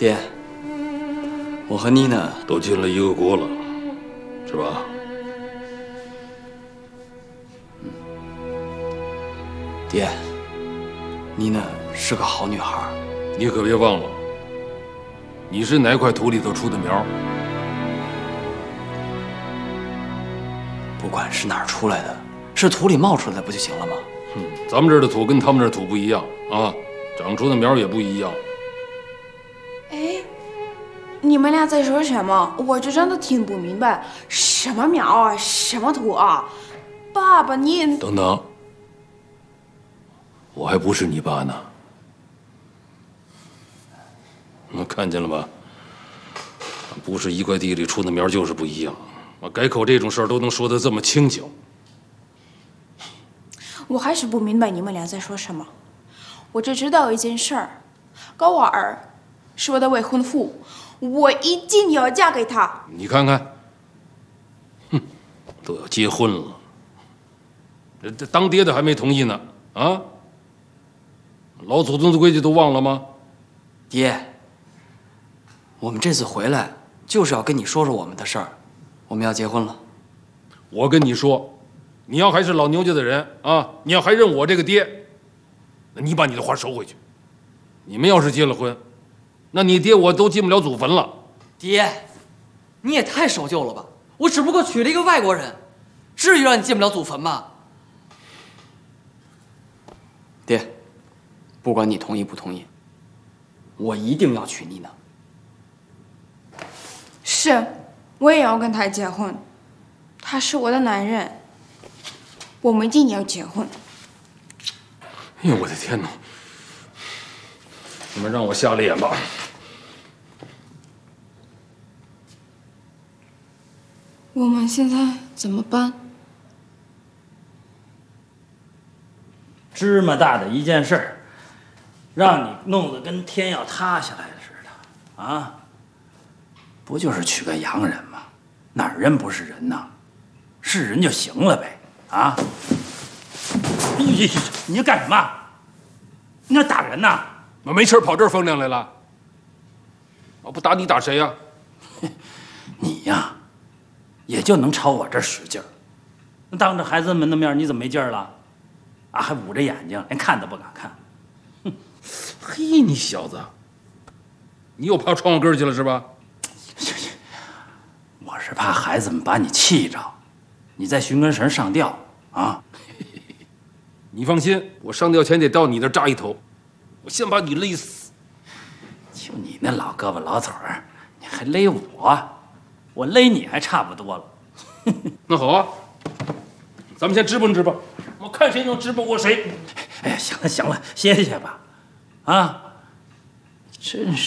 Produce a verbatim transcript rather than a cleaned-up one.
爹，我和妮娜都进了一个国了，是吧？ 嗯。爹，妮娜是个好女孩。 你可别忘了，你是哪块土里头出的苗？ 不管是哪儿出来的，是土里冒出来的不就行了吗？ 嗯，咱们这儿的土跟他们这儿土不一样啊，长出的苗也不一样。 哎，你们俩在说什么？我这真的听不明白，什么苗啊，什么土啊？爸爸，你等等，我还不是你爸呢。我看见了吧？不是一块地里出的苗就是不一样。我改口这种事儿都能说得这么清醒。 我还是不明白你们俩在说什么。我只知道一件事儿，高婉儿是我的未婚夫，我一定要嫁给他。 你看看，哼，都要结婚了，这这当爹的还没同意呢，啊？老祖宗的规矩都忘了吗？ 爹，我们这次回来就是要跟你说说我们的事儿，我们要结婚了。 我跟你说。你要还是老牛家的人啊，你要还认我这个爹，那你把你的话收回去。你们要是结了婚，那你爹我都进不了祖坟了。 爹，你也太守旧了吧！我只不过娶了一个外国人，至于让你进不了祖坟吗？爹，不管你同意不同意，我一定要娶妮娜。 是，我也要跟他结婚，他是我的男人。我们一定要结婚。 哎呦，我的天哪！你们让我瞎了眼吧。 我们现在怎么办？ 芝麻大的一件事儿，让你弄得跟天要塌下来似的啊！不就是娶个洋人吗？哪儿人不是人呐？是人就行了呗。啊！你你要干什么？你要打人呐？ 我没事跑这儿风凉来了。我不打你打谁呀？ 你呀，也就能朝我这儿使劲儿。当着孩子们的面，你怎么没劲儿了？啊，还捂着眼睛，连看都不敢看。 哼！嘿，你小子，你又爬窗户根儿去了是吧？ 我是怕孩子们把你气着，你再寻根绳上吊。啊！ 你放心，我上吊前得到你那儿扎一头，我先把你勒死。 就你那老胳膊老腿儿，你还勒我？我勒你还差不多了。 那好啊，咱们先支棱支棱，我看谁能支棱过谁。 哎呀，行了行了，歇歇吧。啊，真是。